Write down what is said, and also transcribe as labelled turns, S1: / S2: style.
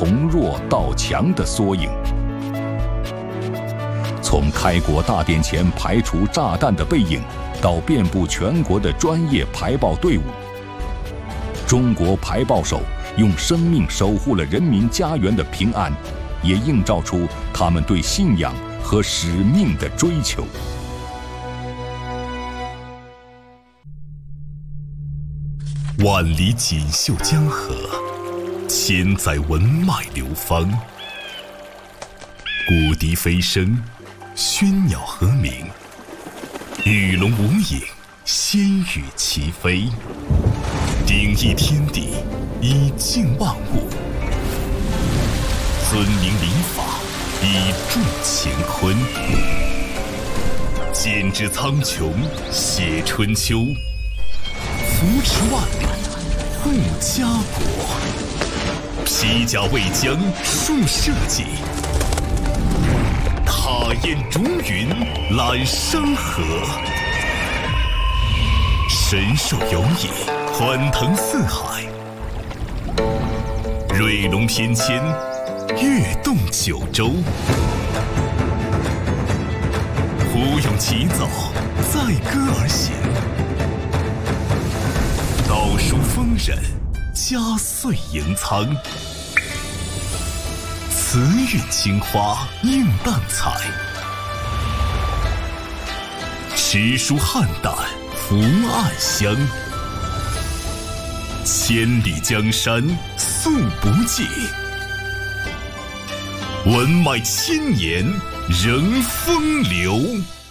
S1: 从弱到强的缩影。从开国大典前排除炸弹的背影，到遍布全国的专业排爆队伍，中国排爆手用生命守护了人民家园的平安，也映照出他们对信仰和使命的追求。
S2: 万里锦绣江河，千载文脉流芳。古笛飞声，喧鸟和鸣，鱼龙无影，仙羽齐飞。顶一天地，以静万物；尊明礼法，以重乾坤。剪纸苍穹，写春秋。扶持万里，护家国；披甲为疆，树社稷；踏雁逐云，揽山河；神兽游弋，欢腾四海；瑞龙翩跹，跃动九州；胡咏齐奏，载歌而行。道书丰稔，家岁盈仓；慈韵青花，映淡彩；诗书汉淡，福暗香。千里江山素不尽，文脉千年仍风流。